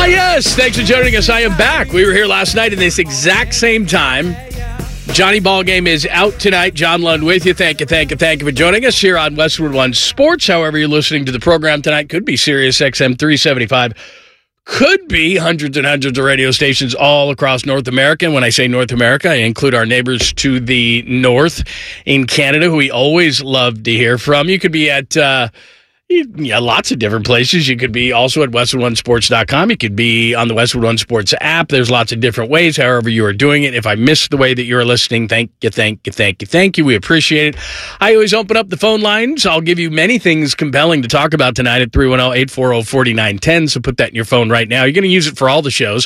Yes, thanks for joining us. I am back. We were here last night at this exact same time. Johnny Ballgame is out tonight. John Lund with you. Thank you for joining us here on Westwood One Sports. However you're listening to the program tonight, could be Sirius XM 375, could be hundreds and hundreds of radio stations all across North America. And when I say North America, I include our neighbors to the north in Canada, who we always love to hear from. You could be at lots of different places. You could be also at WestwoodOneSports.com. You could be on the Westwood One Sports app. There's lots of different ways, however you are doing it. If I missed the way that you're listening, thank you. We appreciate it. I always open up the phone lines. I'll give you many things compelling to talk about tonight at 310-840-4910. So put that in your phone right now. You're going to use it for all the shows.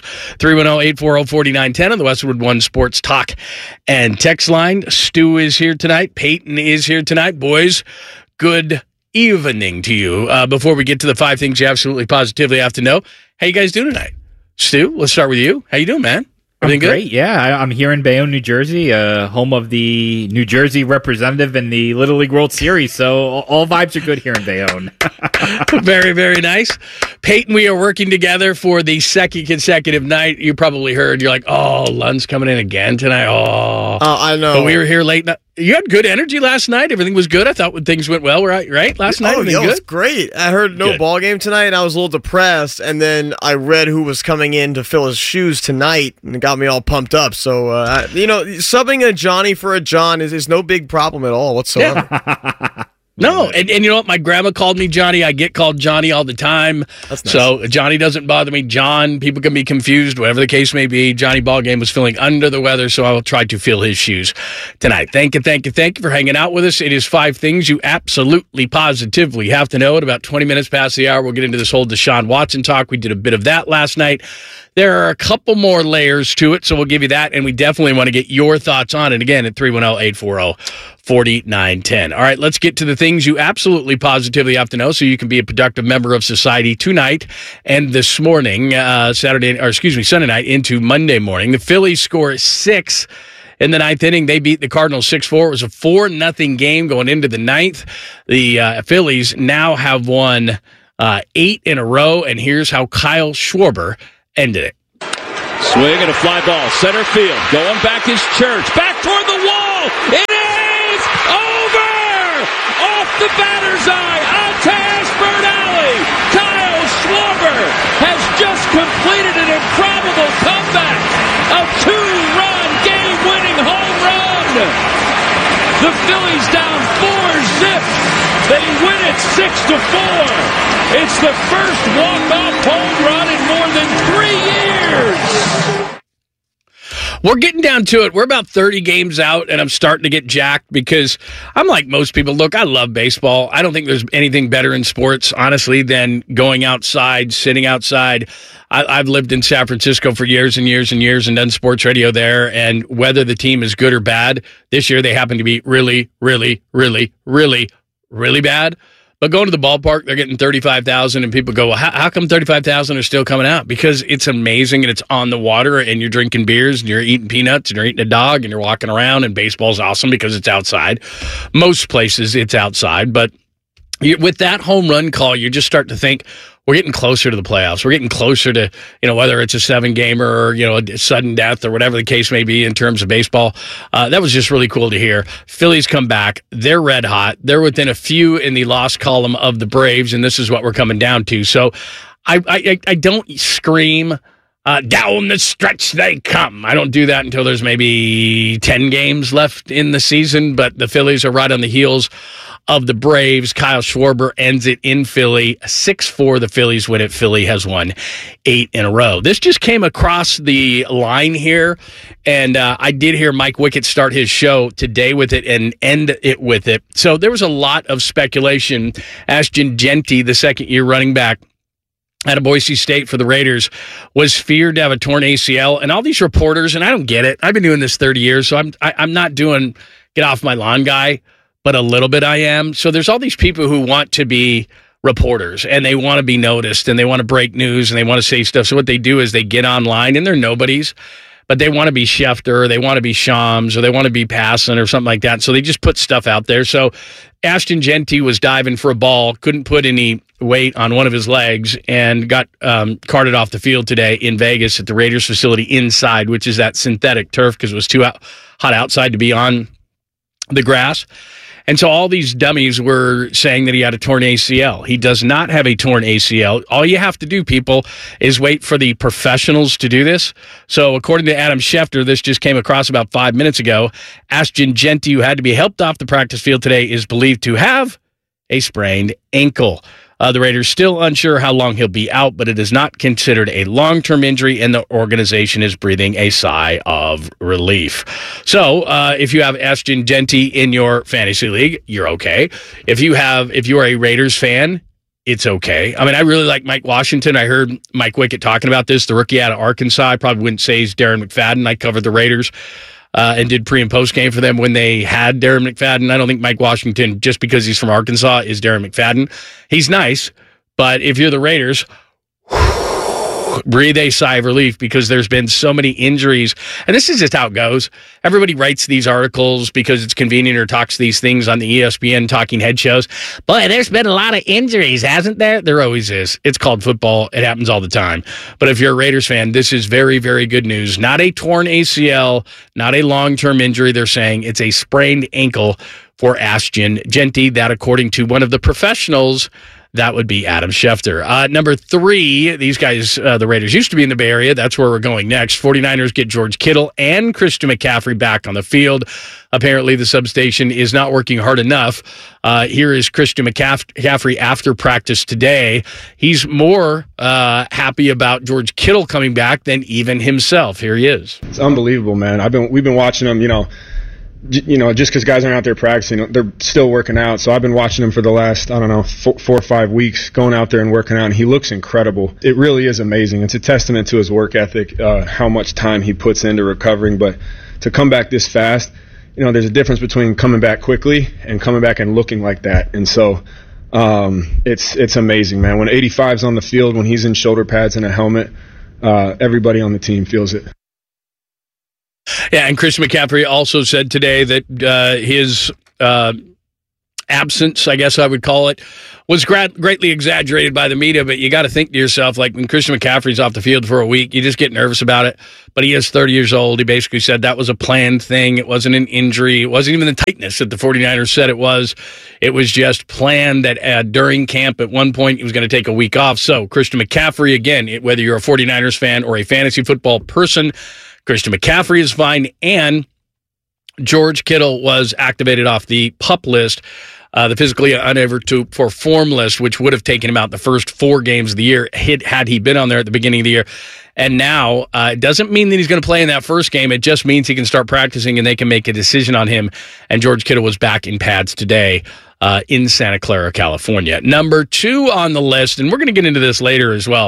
310-840-4910 on the Westwood One Sports talk and text line. Stu is here tonight. Peyton is here tonight. Boys, good evening to you. Before we get to the 5 things you absolutely positively have to know, how you guys doing tonight? Stu, let's start with you. How you doing, man? Everything good? Great, yeah. I'm here in Bayonne, New Jersey, home of the New Jersey representative in the Little League World Series, so all vibes are good here in Bayonne. Very, very nice. Peyton, we are working together for the second consecutive night. You probably heard, you're like, oh, Lund's coming in again tonight. Oh, I know. But we were here late. You had good energy last night. Everything was good. I thought things went well, right? Last night, it was great. I heard no ball game tonight, and I was a little depressed. And then I read who was coming in to fill his shoes tonight, and it got me all pumped up. So, subbing a Johnny for a John is no big problem at all whatsoever. Yeah. No, and you know what? My grandma called me Johnny. I get called Johnny all the time. That's nice. So Johnny doesn't bother me. John, people can be confused, whatever the case may be. Johnny Ballgame was feeling under the weather, so I will try to fill his shoes tonight. Thank you for hanging out with us. It is 5 things you absolutely, positively have to know. At about 20 minutes past the hour, we'll get into this whole Deshaun Watson talk. We did a bit of that last night. There are a couple more layers to it, so we'll give you that, and we definitely want to get your thoughts on it. Again, at 310-840-4910. All right, let's get to the things you absolutely positively have to know so you can be a productive member of society tonight and this morning, Sunday night into Monday morning. The Phillies score 6 in the 9th inning. They beat the Cardinals 6-4. It was a 4-0 game going into the 9th. The Phillies now have won 8 in a row, and here's how Kyle Schwarber ended it. Swing and a fly ball, center field. Going back is Church. Back toward the wall. It is over! Off the batter's eye onto Ashburn Alley. Kyle Schwarber has just completed an improbable comeback. A 2-run game-winning home run. The Phillies down 4-zip. They win it 6-4. It's the first walk-off home run in more than 3 years. We're getting down to it. We're about 30 games out, and I'm starting to get jacked because I'm like most people. Look, I love baseball. I don't think there's anything better in sports, honestly, than going outside, sitting outside. I've lived in San Francisco for years and years and years and done sports radio there, and whether the team is good or bad, this year they happen to be really, really, really, really, really bad. But going to the ballpark, they're getting 35,000, and people go, well, how come 35,000 are still coming out? Because it's amazing, and it's on the water, and you're drinking beers, and you're eating peanuts, and you're eating a dog, and you're walking around, and baseball's awesome because it's outside. Most places it's outside, but with that home run call, you just start to think, we're getting closer to the playoffs. We're getting closer to, whether it's a 7-gamer or, a sudden death or whatever the case may be in terms of baseball. That was just really cool to hear. Phillies come back. They're red hot. They're within a few in the loss column of the Braves, and this is what we're coming down to. So I don't scream, down the stretch they come. I don't do that until there's maybe 10 games left in the season, but the Phillies are right on the heels of the Braves. Kyle Schwarber ends it in Philly. 6-4, the Phillies win it. Philly has won 8 in a row. This just came across the line here, and I did hear Mike Wickett start his show today with it and end it with it. So there was a lot of speculation. Ashton Jeanty, the second-year running back out of Boise State for the Raiders, was feared to have a torn ACL. And all these reporters, and I don't get it. I've been doing this 30 years, so I'm not doing get off my lawn guy, but a little bit I am. So there's all these people who want to be reporters, and they want to be noticed, and they want to break news, and they want to say stuff. So what they do is they get online, and they're nobodies, but they want to be Schefter, or they want to be Shams, or they want to be Passan or something like that. So they just put stuff out there. So Ashton Jeanty was diving for a ball, couldn't put any weight on one of his legs, and got carted off the field today in Vegas at the Raiders facility inside, which is that synthetic turf because it was too hot outside to be on the grass. And so all these dummies were saying that he had a torn ACL. He does not have a torn ACL. All you have to do, people, is wait for the professionals to do this. So according to Adam Schefter, this just came across about 5 minutes ago, Ashton Jeanty, who had to be helped off the practice field today, is believed to have a sprained ankle. The Raiders still unsure how long he'll be out, but it is not considered a long-term injury, and the organization is breathing a sigh of relief. So, if you have Ashton Jeanty in your fantasy league, you're okay. If you are a Raiders fan, it's okay. I mean, I really like Mike Washington. I heard Mike Wickett talking about this, the rookie out of Arkansas. I probably wouldn't say he's Darren McFadden. I covered the Raiders and did pre- and post-game for them when they had Darren McFadden. I don't think Mike Washington, just because he's from Arkansas, is Darren McFadden. He's nice, but if you're the Raiders, breathe a sigh of relief because there's been so many injuries. And this is just how it goes. Everybody writes these articles because it's convenient or talks these things on the ESPN talking head shows. Boy, there's been a lot of injuries, hasn't there? There always is. It's called football. It happens all the time. But if you're a Raiders fan, this is very, very good news. Not a torn ACL, not a long-term injury. They're saying it's a sprained ankle for Ashton Jeanty. That, according to one of the professionals, that would be Adam Schefter. Number 3, these guys, the Raiders used to be in the Bay Area. That's where we're going next. 49ers get George Kittle and Christian McCaffrey back on the field. Apparently, the substation is not working hard enough. Here is Christian McCaffrey after practice today. He's more happy about George Kittle coming back than even himself. Here he is. It's unbelievable, man. We've been watching him, just because guys aren't out there practicing, they're still working out. So I've been watching him for the last, 4 or 5 weeks, going out there and working out, and he looks incredible. It really is amazing. It's a testament to his work ethic, how much time he puts into recovering. But to come back this fast, there's a difference between coming back quickly and coming back and looking like that. And so it's amazing, man. When 85's on the field, when he's in shoulder pads and a helmet, everybody on the team feels it. Yeah, and Chris McCaffrey also said today that his absence, I guess I would call it, was greatly exaggerated by the media, but you got to think to yourself, like when Christian McCaffrey's off the field for a week, you just get nervous about it. But he is 30 years old. He basically said that was a planned thing. It wasn't an injury. It wasn't even the tightness that the 49ers said it was. It was just planned that during camp at one point he was going to take a week off. So Christian McCaffrey, again, whether you're a 49ers fan or a fantasy football person, Christian McCaffrey is fine, and George Kittle was activated off the PUP list, the physically unable to perform list, which would have taken him out the first 4 games of the year had he been on there at the beginning of the year. And now it doesn't mean that he's going to play in that first game. It just means he can start practicing and they can make a decision on him. And George Kittle was back in pads today in Santa Clara, California. Number 2 on the list, and we're going to get into this later as well.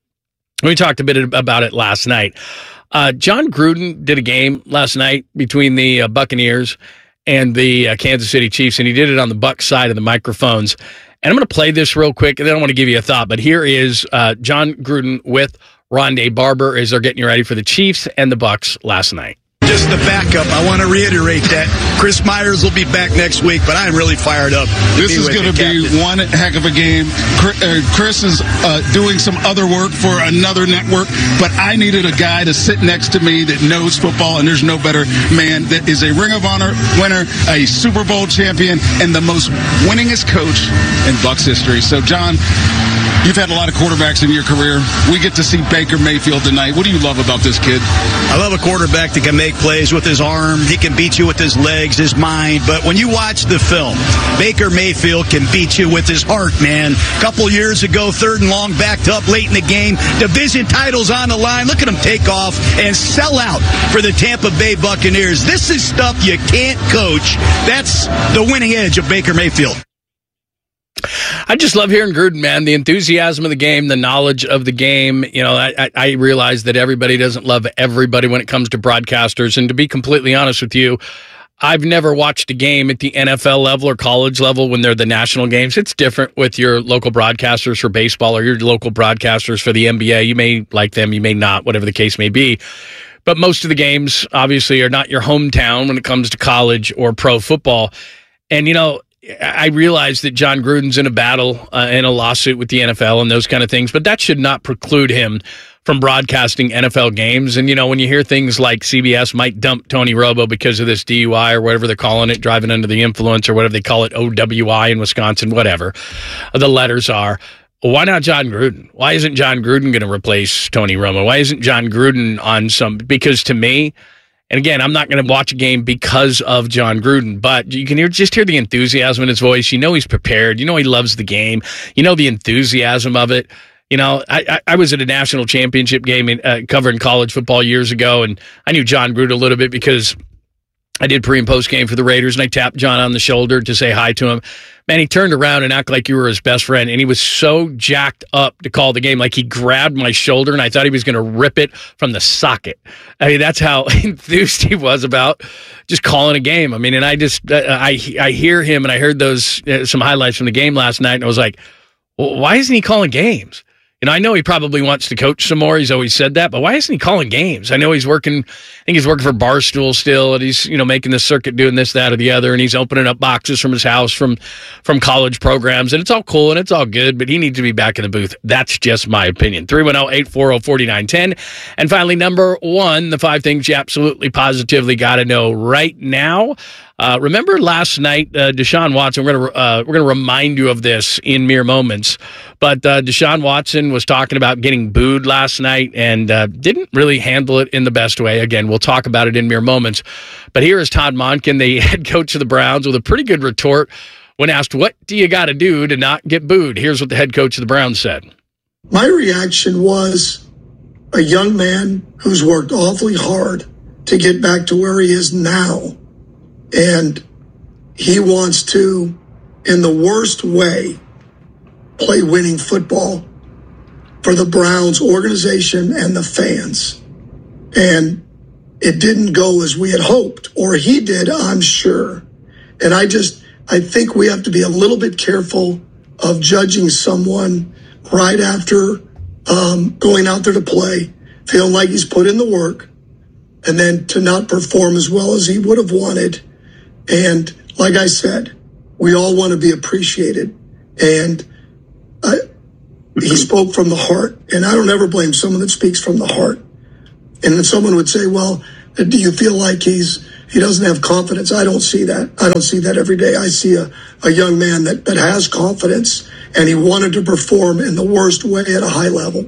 We talked a bit about it last night. John Gruden did a game last night between the Buccaneers and the Kansas City Chiefs, and he did it on the Bucs side of the microphones. And I'm going to play this real quick, and then I want to give you a thought. But here is John Gruden with Rondé Barber as they're getting ready for the Chiefs and the Bucs last night. Just the backup. I want to reiterate that Chris Myers will be back next week, but I'm really fired up. This is going to be one heck of a game. Chris is doing some other work for another network, but I needed a guy to sit next to me that knows football, and there's no better man that is a Ring of Honor winner, a Super Bowl champion, and the most winningest coach in Bucs history. So, John, you've had a lot of quarterbacks in your career. We get to see Baker Mayfield tonight. What do you love about this kid? I love a quarterback that can make plays with his arm. He can beat you with his legs, his mind. But when you watch the film, Baker Mayfield can beat you with his heart, man. A couple years ago, 3rd and long, backed up late in the game. Division titles on the line. Look at him take off and sell out for the Tampa Bay Buccaneers. This is stuff you can't coach. That's the winning edge of Baker Mayfield. I just love hearing Gruden, man. The enthusiasm of the game, the knowledge of the game. I realize that everybody doesn't love everybody when it comes to broadcasters. And to be completely honest with you, I've never watched a game at the NFL level or college level when they're the national games. It's different with your local broadcasters for baseball or your local broadcasters for the NBA. You may like them, you may not, whatever the case may be. But most of the games, obviously, are not your hometown when it comes to college or pro football. And, I realize that John Gruden's in a battle, in a lawsuit with the NFL and those kind of things, but that should not preclude him from broadcasting NFL games. And, when you hear things like CBS might dump Tony Romo because of this DUI or whatever they're calling it, driving under the influence or whatever they call it, OWI in Wisconsin, whatever the letters are. Why not John Gruden? Why isn't John Gruden going to replace Tony Romo? Why isn't John Gruden on some? Because to me, and again, I'm not going to watch a game because of John Gruden, but you can just hear the enthusiasm in his voice. He's prepared. He loves the game. The enthusiasm of it. I was at a national championship game covering college football years ago, and I knew John Gruden a little bit because I did pre- and post-game for the Raiders, and I tapped John on the shoulder to say hi to him. Man, he turned around and acted like you were his best friend, and he was so jacked up to call the game. Like, he grabbed my shoulder, and I thought he was going to rip it from the socket. I mean, that's how enthused he was about just calling a game. I mean, and I hear him, and I heard those some highlights from the game last night, and I was like, well, why isn't he calling games? I know he probably wants to coach some more. He's always said that, but why isn't he calling games? I know he's working. I think he's working for Barstool still, and he's making the circuit, doing this, that, or the other, and he's opening up boxes from his house from college programs, and it's all cool and it's all good. But he needs to be back in the booth. That's just my opinion. 310-840-4910, and finally, number one, the 5 things you absolutely positively got to know right now. Remember last night, Deshaun Watson. We're gonna remind you of this in mere moments, but Deshaun Watson was talking about getting booed last night and didn't really handle it in the best way. Again, we'll talk about it in mere moments. But here is Todd Monken, the head coach of the Browns, with a pretty good retort when asked, "What do you got to do to not get booed?" Here's what the head coach of the Browns said. My reaction was a young man who's worked awfully hard to get back to where he is now. And he wants to, in the worst way, play winning football for the Browns organization and the fans. And it didn't go as we had hoped, or he did, I'm sure. And I think we have to be a little bit careful of judging someone right after going out there to play, feeling like he's put in the work, and then to not perform as well as he would have wanted. And like I said, we all want to be appreciated. And he spoke from the heart. And I don't ever blame someone that speaks from the heart. And then someone would say, well, do you feel like he doesn't have confidence? I don't see that. I don't see that every day. I see a young man that has confidence, and he wanted to perform in the worst way at a high level.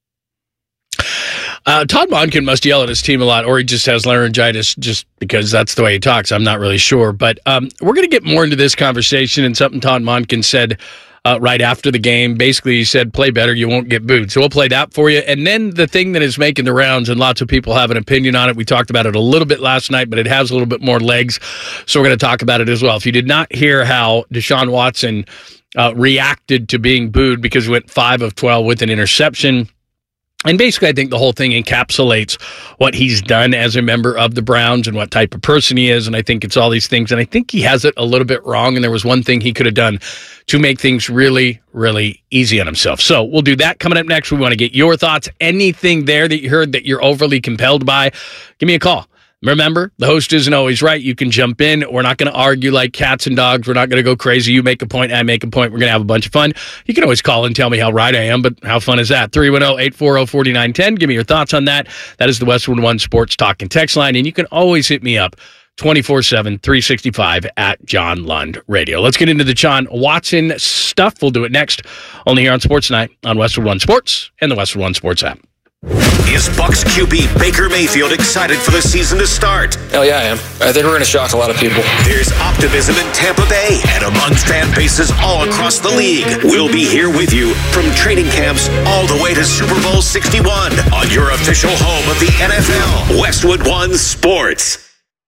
Todd Monken must yell at his team a lot, or he just has laryngitis just because that's the way he talks. I'm not really sure. But we're going to get more into this conversation and something Todd Monken said right after the game. Basically, he said, play better, you won't get booed. So we'll play that for you. And then the thing that is making the rounds, and lots of people have an opinion on it. We talked about it a little bit last night, but it has a little bit more legs. So we're going to talk about it as well. If you did not hear how Deshaun Watson reacted to being booed because he went 5 of 12 with an interception, and basically, I think the whole thing encapsulates what he's done as a member of the Browns and what type of person he is. And I think it's all these things. And I think he has it a little bit wrong. And there was one thing he could have done to make things really, really easy on himself. So we'll do that coming up next. We want to get your thoughts. Anything there that you heard that you're overly compelled by, give me a call. Remember, the host isn't always right. You can jump in. We're not going to argue like cats and dogs. We're not going to go crazy. You make a point, I make a point. We're going to have a bunch of fun. You can always call and tell me how right I am, but how fun is that? 310-840-4910. Give me your thoughts on that. That is the Westwood One Sports Talk and Text line, and you can always hit me up 24/7, 365 at John Lund Radio. Let's get into the John Watson stuff. We'll do it next, only here on Sports Night on Westwood One Sports and the Westwood One Sports app. Is Bucs QB Baker Mayfield excited for the season to start? Hell yeah, I am. I think we're going to shock a lot of people. There's optimism in Tampa Bay and among fan bases all across the league. We'll be here with you from training camps all the way to Super Bowl 61 on your official home of the NFL, Westwood One Sports.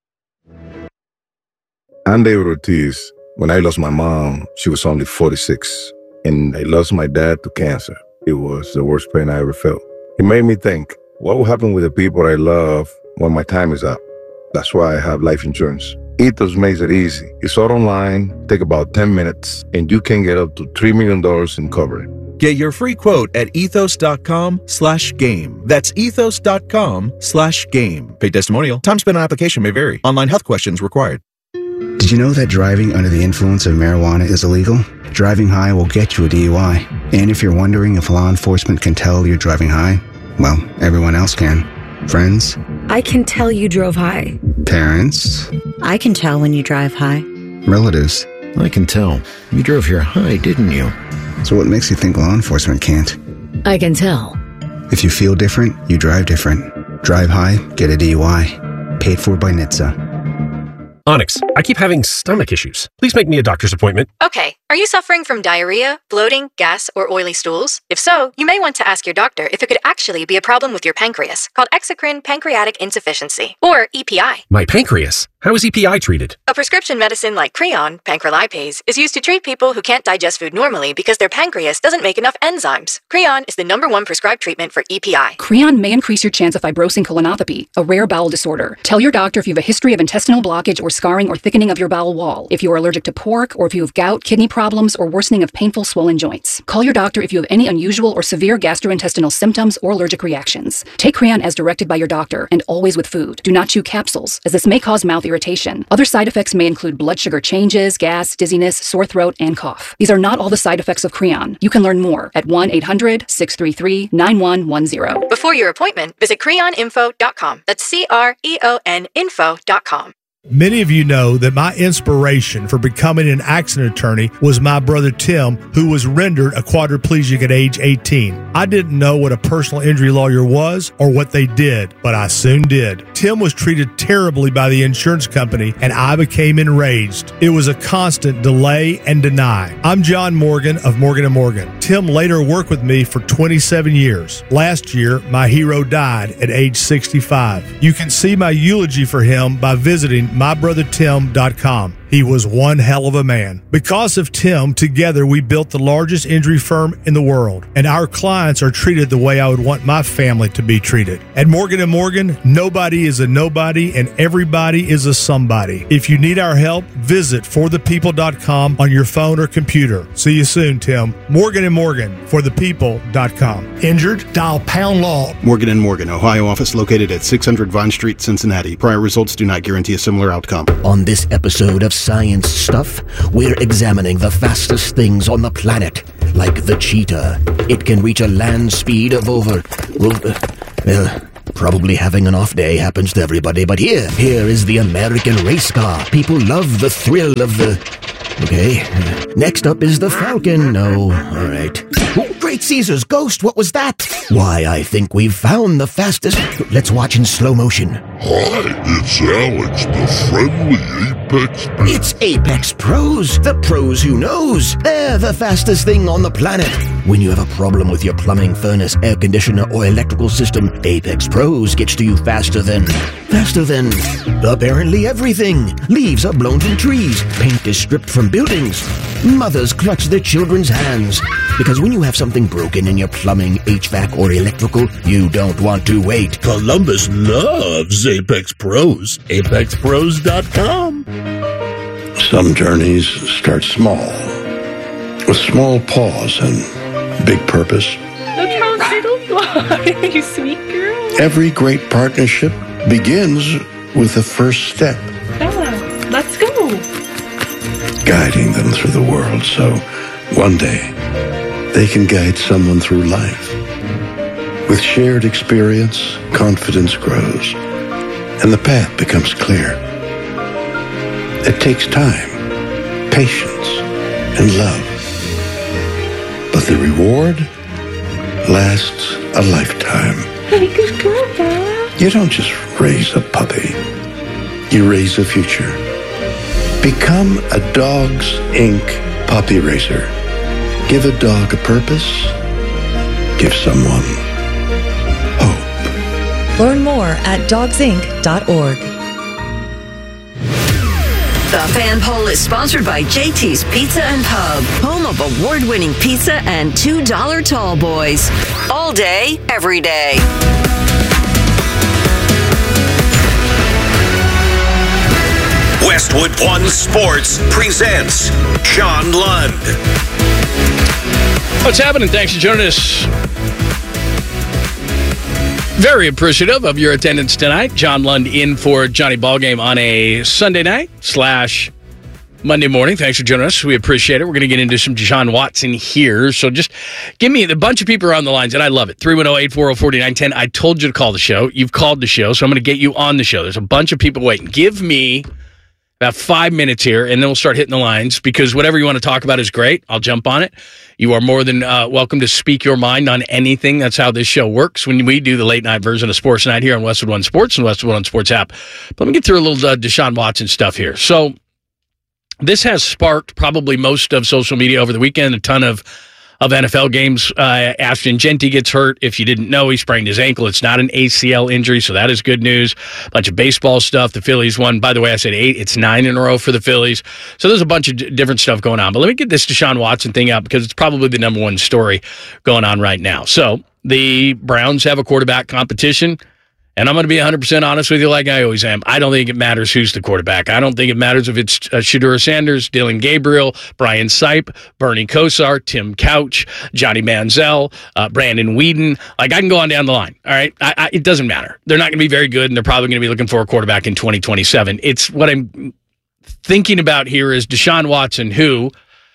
I'm David Ortiz. When I lost my mom, she was only 46, and I lost my dad to cancer. It was the worst pain I ever felt. It made me think, what will happen with the people I love when my time is up? That's why I have life insurance. Ethos makes it easy. It's all online, take about 10 minutes, and you can get up to $3 million in coverage. Get your free quote at ethos.com/game. That's ethos.com/game. Paid testimonial. Time spent on application may vary. Online health questions required. Did you know that driving under the influence of marijuana is illegal? Driving high will get you a DUI. And if you're wondering if law enforcement can tell you're driving high, well, everyone else can. Friends? I can tell you drove high. Parents? I can tell when you drive high. Relatives? I can tell. You drove here high, didn't you? So what makes you think law enforcement can't? I can tell. If you feel different, you drive different. Drive high, get a DUI. Paid for by NHTSA. Onyx, I keep having stomach issues. Please make me a doctor's appointment. Okay. Are you suffering from diarrhea, bloating, gas, or oily stools? If so, you may want to ask your doctor if it could actually be a problem with your pancreas, called exocrine pancreatic insufficiency, or EPI. My pancreas? How is EPI treated? A prescription medicine like Creon, pancrelipase, is used to treat people who can't digest food normally because their pancreas doesn't make enough enzymes. Creon is the #1 prescribed treatment for EPI. Creon may increase your chance of fibrosing colonopathy, a rare bowel disorder. Tell your doctor if you have a history of intestinal blockage or scarring or thickening of your bowel wall, if you are allergic to pork, or if you have gout, kidney problems, or worsening of painful swollen joints. Call your doctor if you have any unusual or severe gastrointestinal symptoms or allergic reactions. Take Creon as directed by your doctor, and always with food. Do not chew capsules, as this may cause mouth irritation. Other side effects may include blood sugar changes, gas, dizziness, sore throat, and cough. These are not all the side effects of Creon. You can learn more at 1-800-633-9110. Before your appointment, visit creoninfo.com. That's CREON info.com. Many of you know that my inspiration for becoming an accident attorney was my brother Tim, who was rendered a quadriplegic at age 18. I didn't know what a personal injury lawyer was or what they did, but I soon did. Tim was treated terribly by the insurance company, and I became enraged. It was a constant delay and deny. I'm John Morgan of Morgan & Morgan. Tim later worked with me for 27 years. Last year, my hero died at age 65. You can see my eulogy for him by visiting mybrothertim.com. He was one hell of a man. Because of Tim, together we built the largest injury firm in the world, and our clients are treated the way I would want my family to be treated. At Morgan & Morgan, nobody is a nobody and everybody is a somebody. If you need our help, visit forthepeople.com on your phone or computer. See you soon, Tim. Morgan & Morgan, forthepeople.com. Injured? Dial pound law. Morgan & Morgan, Ohio office located at 600 Vine Street, Cincinnati. Prior results do not guarantee a similar outcome. On this episode of Science Stuff, we're examining the fastest things on the planet, like the cheetah. It can reach a land speed of over... probably having an off day happens to everybody, but here is the American race car. People love the thrill of the... Okay. Next up is the Falcon. No, all right. Oh, Great Caesar's ghost, what was that? Why, I think we've found the fastest... Let's watch in slow motion. Hi, it's Alex, the friendly Apex... It's Apex Pros, the pros who knows. They're the fastest thing on the planet. When you have a problem with your plumbing, furnace, air conditioner, or electrical system, Apex Pros gets to you faster than apparently everything. Leaves are blown from trees. Paint is stripped from buildings. Mothers clutch their children's hands. Because when you have something broken in your plumbing, HVAC, or electrical, you don't want to wait. Columbus loves Apex Pros. ApexPros.com. Some journeys start small, with small pause and big purpose. Look how little you are, you sweet girl. Every great partnership begins with the first step. Bella, let's go. Guiding them through the world so one day they can guide someone through life. With shared experience, confidence grows, and the path becomes clear. It takes time, patience, and love. But the reward lasts a lifetime. Hey, good girl, Bella. You don't just raise a puppy. You raise a future. Become a Dogs Inc. puppy raiser. Give a dog a purpose. Give someone hope. Learn more at dogsinc.org. The Fan Poll is sponsored by JT's Pizza and Pub, home of award-winning pizza and $2 tall boys. All day, every day. Westwood One Sports presents John Lund. What's happening? Thanks for joining us. Very appreciative of your attendance tonight. John Lund in for Johnny Ballgame on a Sunday night / Monday morning. Thanks for joining us. We appreciate it. We're going to get into some Deshaun Watson here. So just give me a bunch of people are on the lines, and I love it. 310-840-4910. I told you to call the show. You've called the show, so I'm going to get you on the show. There's a bunch of people waiting. Give me about 5 minutes here, and then we'll start hitting the lines because whatever you want to talk about is great. I'll jump on it. You are more than welcome to speak your mind on anything. That's how this show works when we do the late-night version of Sports Night here on Westwood One Sports and Westwood One Sports app. But let me get through a little Deshaun Watson stuff here. So this has sparked probably most of social media over the weekend, a ton of NFL games. Ashton Jeanty gets hurt. If you didn't know, he sprained his ankle. It's not an ACL injury, so that is good news. A bunch of baseball stuff. The Phillies won. By the way, I said 8. It's 9 in a row for the Phillies. So there's a bunch of different stuff going on. But let me get this Deshaun Watson thing out because it's probably the number one story going on right now. So the Browns have a quarterback competition. And I'm going to be 100% honest with you like I always am. I don't think it matters who's the quarterback. I don't think it matters if it's Shedeur Sanders, Dylan Gabriel, Brian Sipe, Bernie Kosar, Tim Couch, Johnny Manziel, Brandon Weeden. Like, I can go on down the line, all right? It doesn't matter. They're not going to be very good, and they're probably going to be looking for a quarterback in 2027. It's what I'm thinking about here is Deshaun Watson, who,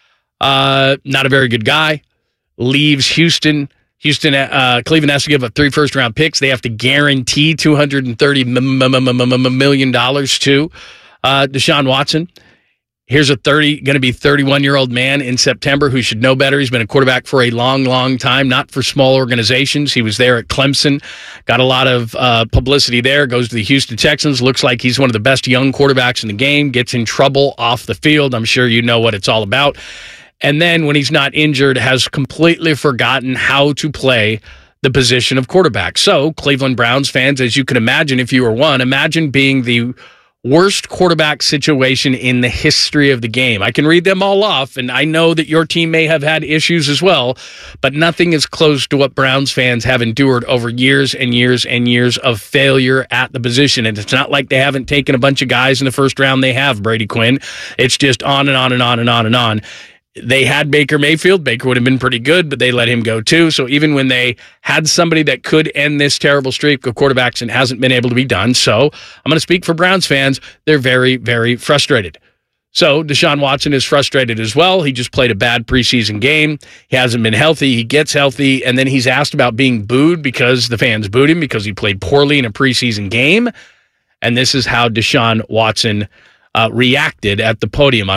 not a very good guy, leaves Houston. Cleveland has to give up 3 first-round picks. They have to guarantee $230 million to Deshaun Watson. Here's a going to be 31-year-old man in September who should know better. He's been a quarterback for a long, long time, not for small organizations. He was there at Clemson, got a lot of publicity there, goes to the Houston Texans, looks like he's one of the best young quarterbacks in the game, gets in trouble off the field. I'm sure you know what it's all about. And then when he's not injured, has completely forgotten how to play the position of quarterback. So Cleveland Browns fans, as you can imagine, if you were one, imagine being the worst quarterback situation in the history of the game. I can read them all off, and I know that your team may have had issues as well, but nothing is close to what Browns fans have endured over years and years and years of failure at the position. And it's not like they haven't taken a bunch of guys in the first round. They have, Brady Quinn. It's just on and on and on and on and on. They had Baker Mayfield. Baker would have been pretty good, but they let him go too. So even when they had somebody that could end this terrible streak of quarterbacks, it hasn't been able to be done. So I'm going to speak for Browns fans. They're very, very frustrated. So Deshaun Watson is frustrated as well. He just played a bad preseason game. He hasn't been healthy. He gets healthy, and then he's asked about being booed because the fans booed him because he played poorly in a preseason game. And this is how Deshaun Watson reacted at the podium on